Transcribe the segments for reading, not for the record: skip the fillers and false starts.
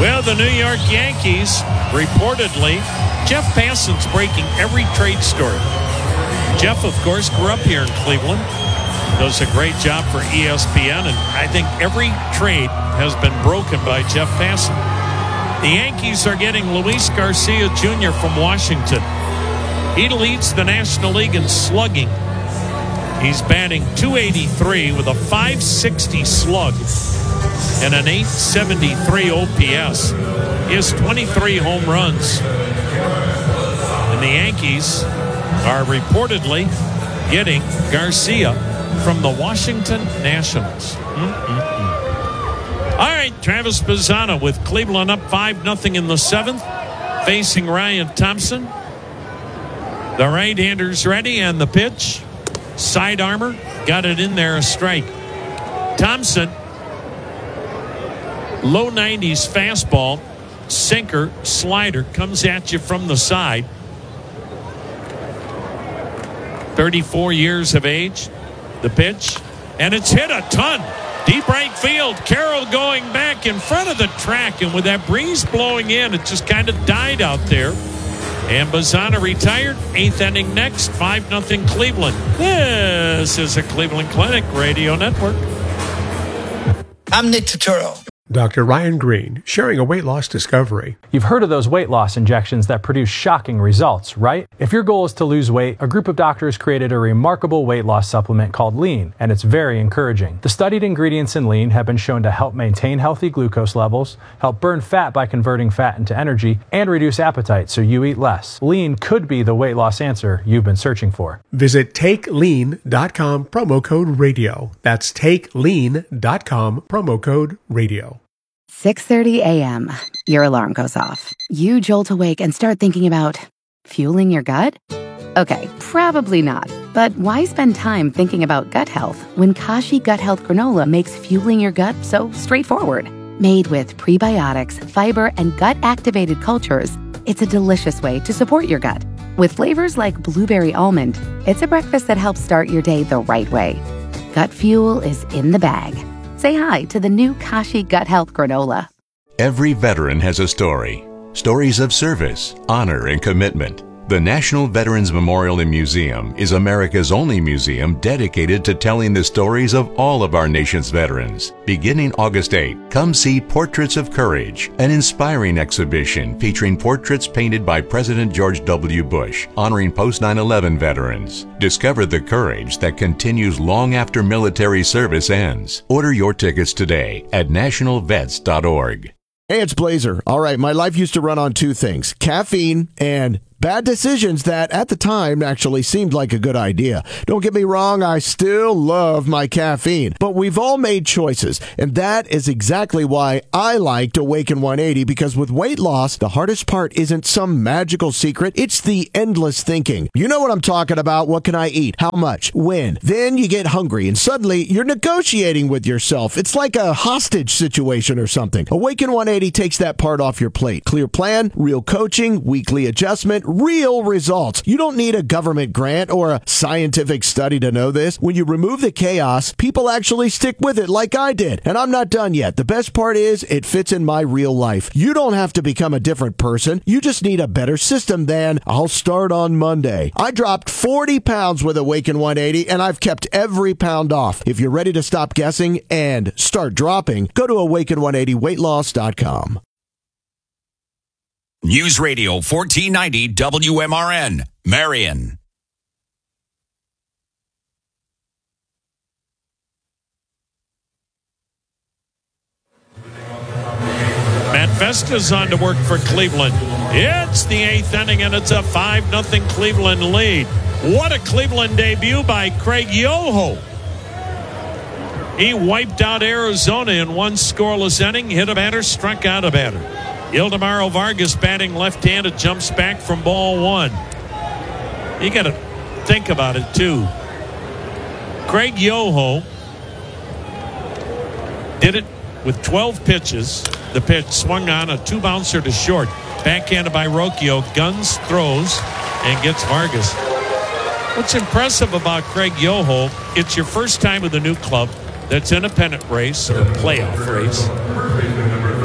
Well, the New York Yankees, reportedly, Jeff Passan's breaking every trade story. Jeff, of course, grew up here in Cleveland, does a great job for ESPN, and I think every trade has been broken by Jeff Passan. The Yankees are getting Luis Garcia Jr. from Washington. He leads the National League in slugging. He's batting .283 with a .560 slug and an .873 OPS. He has 23 home runs. And the Yankees are reportedly getting Garcia from the Washington Nationals. All right, Travis Bazzana with Cleveland up 5-0 in the 7th, facing Ryan Thompson. The right-hander's ready, and the pitch. Side armor, got it in there, a strike. Thompson, low 90s fastball, sinker, slider, comes at you from the side. 34 years of age, the pitch, and it's hit a ton. Deep right field, Carroll going back in front of the track, and with that breeze blowing in, it just kind of died out there. And Bazzana retired. 8th inning next, 5-0 Cleveland. This is a Cleveland Clinic Radio Network. I'm Nick Turturro. Dr. Ryan Green, sharing a weight loss discovery. You've heard of those weight loss injections that produce shocking results, right? If your goal is to lose weight, a group of doctors created a remarkable weight loss supplement called Lean, and it's very encouraging. The studied ingredients in Lean have been shown to help maintain healthy glucose levels, help burn fat by converting fat into energy, and reduce appetite so you eat less. Lean could be the weight loss answer you've been searching for. Visit TakeLean.com, promo code radio. That's TakeLean.com, promo code radio. 6:30 a.m. Your alarm goes off. You jolt awake and start thinking about fueling your gut? Okay, probably not. But why spend time thinking about gut health when Kashi Gut Health Granola makes fueling your gut so straightforward? Made with prebiotics, fiber, and gut-activated cultures, it's a delicious way to support your gut. With flavors like blueberry almond, it's a breakfast that helps start your day the right way. Gut fuel is in the bag. Say hi to the new Kashi Gut Health Granola. Every veteran has a story. Stories of service, honor, and commitment. The National Veterans Memorial and Museum is America's only museum dedicated to telling the stories of all of our nation's veterans. Beginning August 8, come see Portraits of Courage, an inspiring exhibition featuring portraits painted by President George W. Bush, honoring post-9/11 veterans. Discover the courage that continues long after military service ends. Order your tickets today at nationalvets.org. Hey, it's Blazer. All right, my life used to run on two things: caffeine and bad decisions that at the time actually seemed like a good idea. Don't get me wrong, I still love my caffeine, but we've all made choices, and that is exactly why I liked Awaken 180, because with weight loss, the hardest part isn't some magical secret, it's the endless thinking. You know what I'm talking about. What can I eat? How much? When? Then you get hungry, and suddenly you're negotiating with yourself. It's like a hostage situation or something. Awaken 180 takes that part off your plate. Clear plan, real coaching, weekly adjustment, real results. You don't need a government grant or a scientific study to know this. When you remove the chaos, people actually stick with it like I did. And I'm not done yet. The best part is it fits in my real life. You don't have to become a different person. You just need a better system than I'll start on Monday. I dropped 40 pounds with Awaken 180 and I've kept every pound off. If you're ready to stop guessing and start dropping, go to awaken180weightloss.com. News Radio 1490 WMRN, Marion. Matt Vesta's on to work for Cleveland. It's the 8th inning, and it's a 5-0 Cleveland lead. What a Cleveland debut by Craig Yoho. He wiped out Arizona in one scoreless inning, hit a batter, struck out a batter. Ildemaro Vargas batting left-handed, jumps back from ball one. You got to think about it, too. Craig Yoho did it with 12 pitches. The pitch swung on a two-bouncer to short. Backhanded by Rocchio, guns, throws, and gets Vargas. What's impressive about Craig Yoho, it's your first time with a new club that's in a pennant race or playoff race. And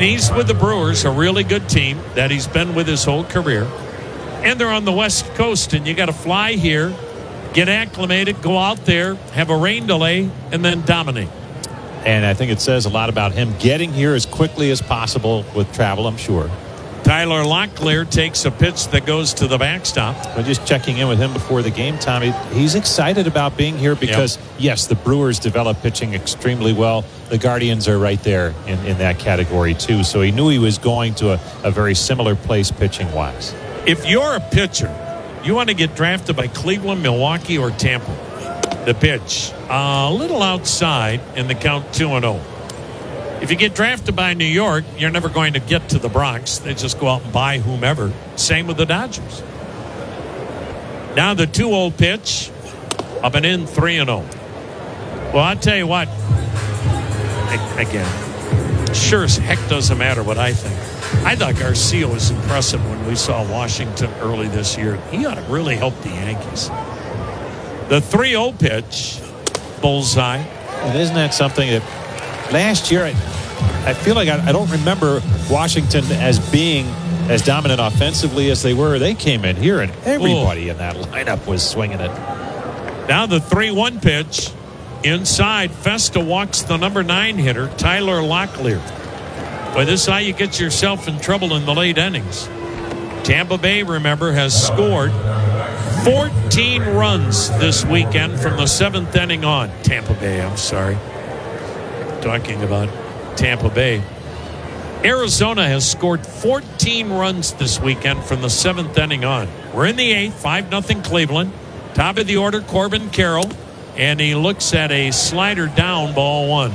he's with the Brewers, a really good team that he's been with his whole career. And they're on the West Coast, and you got to fly here, get acclimated, go out there, have a rain delay, and then dominate. And I think it says a lot about him getting here as quickly as possible with travel, I'm sure. Tyler Locklear takes a pitch that goes to the backstop. But just checking in with him before the game, Tommy, he's excited about being here because, yes, the Brewers develop pitching extremely well. The Guardians are right there in that category, too. So he knew he was going to a very similar place pitching-wise. If you're a pitcher, you want to get drafted by Cleveland, Milwaukee, or Tampa. The pitch, a little outside in the count 2-0. If you get drafted by New York, you're never going to get to the Bronx. They just go out and buy whomever. Same with the Dodgers. Now the 2-0 pitch, up and in, 3-0. Well, I'll tell you what, again, sure as heck doesn't matter what I think. I thought Garcia was impressive when we saw Washington early this year. He ought to really help the Yankees. The 3-0 pitch, bullseye. And isn't that something that last year I feel like I don't remember Washington as being as dominant offensively as they were. They came in here and everybody in that lineup was swinging it. Now the 3-1 pitch. Inside, Festa walks the number 9 hitter, Tyler Locklear. Well, this is how you get yourself in trouble in the late innings. Tampa Bay, remember, has scored 14 runs this weekend from the 7th inning on. Tampa Bay, I'm sorry. Talking about Tampa Bay. Arizona has scored 14 runs this weekend from the 7th inning on. We're in the 8th, 5-0 Cleveland. Top of the order, Corbin Carroll. And he looks at a slider down, ball 1.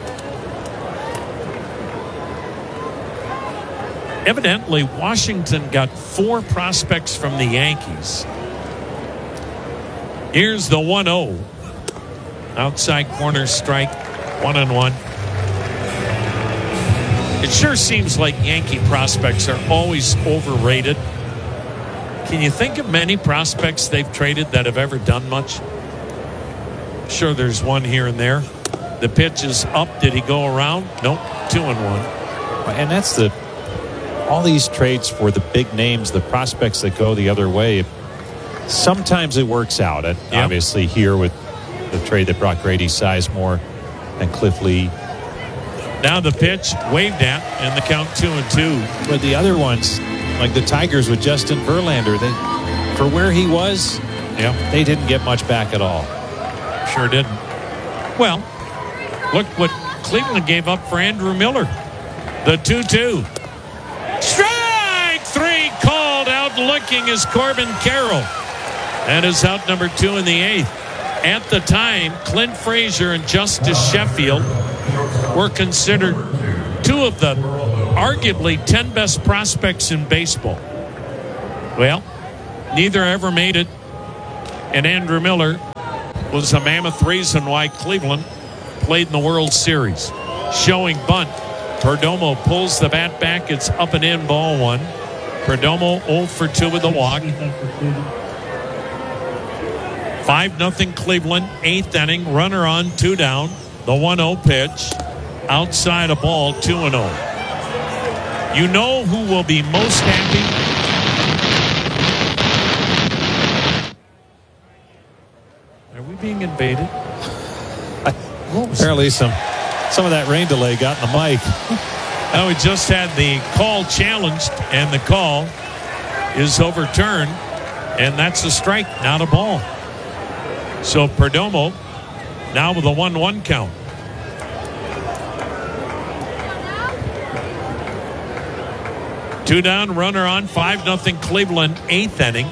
Evidently, Washington got 4 prospects from the Yankees. Here's the 1-0. Outside corner strike, 1-1. It sure seems like Yankee prospects are always overrated. Can you think of many prospects they've traded that have ever done much? Sure, there's one here and there. The pitch is up. Did he go around? Nope. 2-1. And that's all these trades for the big names, the prospects that go the other way. Sometimes it works out. And obviously here with the trade that brought Grady Sizemore and Cliff Lee. Now the pitch waved at and the count 2-2. But the other ones, like the Tigers with Justin Verlander, for where he was, they didn't get much back at all. Sure didn't. Well, look what Cleveland gave up for Andrew Miller. The 2-2. Strike 3 called out looking is Corbin Carroll. That is out number 2 in the 8th. At the time, Clint Frazier and Justice Sheffield were considered 2 of the arguably 10 best prospects in baseball. Well, neither ever made it. And Andrew Miller was a mammoth reason why Cleveland played in the World Series. Showing bunt. Perdomo pulls the bat back. It's up and in, ball 1. Perdomo 0 for 2 with the walk. 5-0 Cleveland, 8th inning. Runner on, 2 down. The 1-0 pitch. Outside a ball, 2-0. You know who will be most happy? Are we being invaded? Apparently some of that rain delay got in the mic. Now we just had the call challenged, and the call is overturned, and that's a strike, not a ball. So Perdomo now with a 1-1 count. Two down, runner on, 5-0 Cleveland, 8th inning.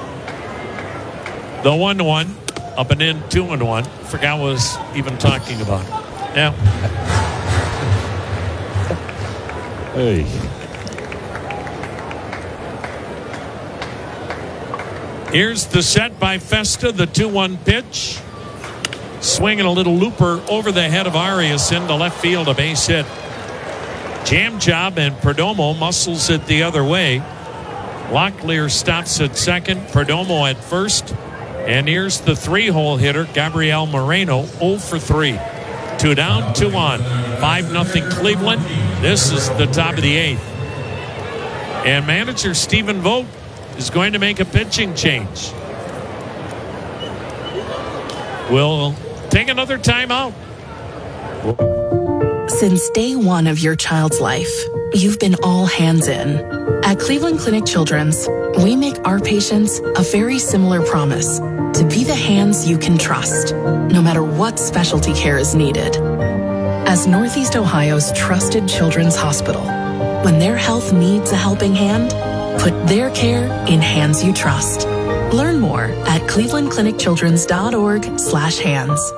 The 1-1, up and in, 2-1. Forgot what I was even talking about. Yeah. Hey. Here's the set by Festa, the 2-1 pitch. Swinging a little looper over the head of Arias into left field, a base hit. Jam job, and Perdomo muscles it the other way. Locklear stops at second, Perdomo at first. And here's the 3-hole hitter, Gabriel Moreno, 0 for 3. 2 down, 2 on. 5-0 Cleveland. This is the top of the 8th. And manager Stephen Vogt is going to make a pitching change. We'll take another timeout. Since day one of your child's life, you've been all hands in. At Cleveland Clinic Children's, we make our patients a very similar promise to be the hands you can trust, no matter what specialty care is needed. As Northeast Ohio's trusted children's hospital, when their health needs a helping hand, put their care in hands you trust. Learn more at clevelandclinicchildrens.org/hands.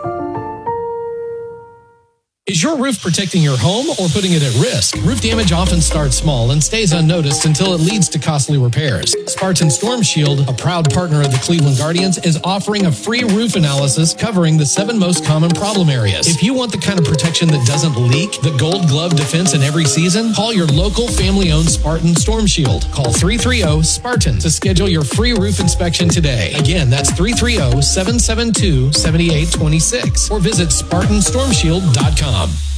Is your roof protecting your home or putting it at risk? Roof damage often starts small and stays unnoticed until it leads to costly repairs. Spartan Storm Shield, a proud partner of the Cleveland Guardians, is offering a free roof analysis covering the 7 most common problem areas. If you want the kind of protection that doesn't leak, the Gold Glove defense in every season, call your local family-owned Spartan Storm Shield. Call 330-SPARTAN to schedule your free roof inspection today. Again, that's 330-772-7826 or visit SpartanStormShield.com.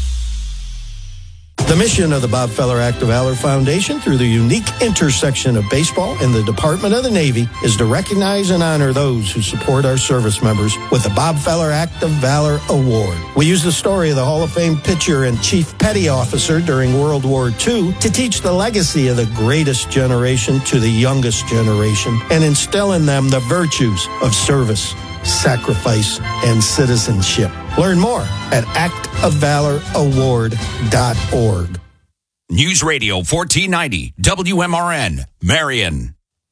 The mission of the Bob Feller Act of Valor Foundation, through the unique intersection of baseball and the Department of the Navy, is to recognize and honor those who support our service members with the Bob Feller Act of Valor Award. We use the story of the Hall of Fame pitcher and chief petty officer during World War II to teach the legacy of the greatest generation to the youngest generation and instill in them the virtues of service, sacrifice, and citizenship. Learn more at actofvaloraward.org. News Radio 1490 WMRN, Marion.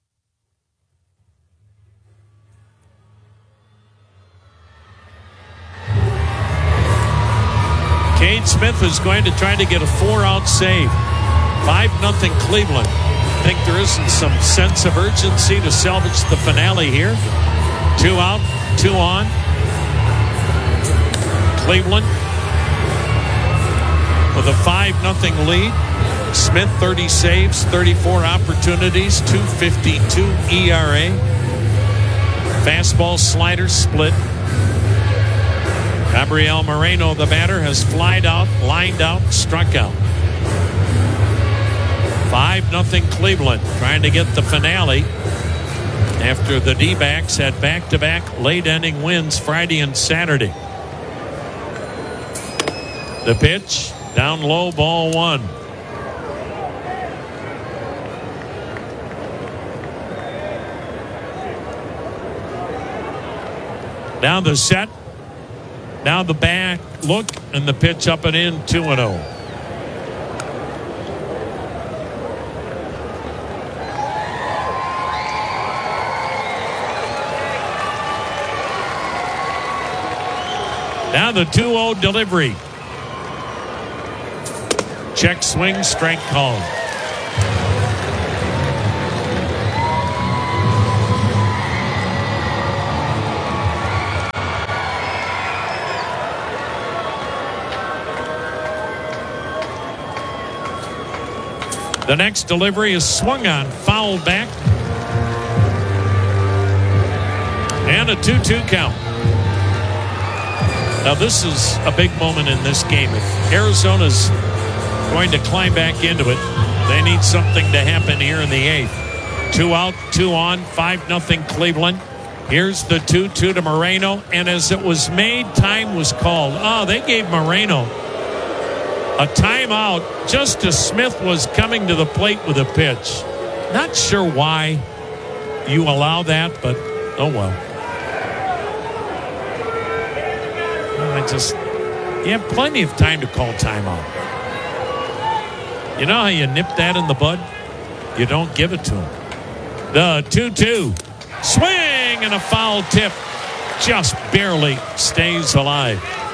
Cade Smith is going to try to get a 4-out save. 5-0 Cleveland. I think there isn't some sense of urgency to salvage the finale here. 2 out, 2 on. Cleveland with a 5-0 lead. Smith 30 saves, 34 opportunities, 2.52 ERA. Fastball slider split. Gabriel Moreno, the batter, has flied out, lined out, struck out. 5-0 Cleveland, trying to get the finale after the D-backs had back-to-back late-inning wins Friday and Saturday. The pitch, down low, ball 1. Now the set, now the back look, and the pitch up and in, 2-0. Now the 2-0 delivery. Check swing, strike called. The next delivery is swung on, fouled back. And a 2-2 count. Now this is a big moment in this game. If Arizona's going to climb back into it, they need something to happen here in the 8th. 2 out, 2 on, 5-0 Cleveland. Here's the 2-2 to Moreno, and as it was made, time was called. Oh, they gave Moreno a timeout just as Smith was coming to the plate with a pitch. Not sure why you allow that, but oh well. You have plenty of time to call timeout. You know how you nip that in the bud? You don't give it to him. The 2-2. Swing and a foul tip. Just barely stays alive.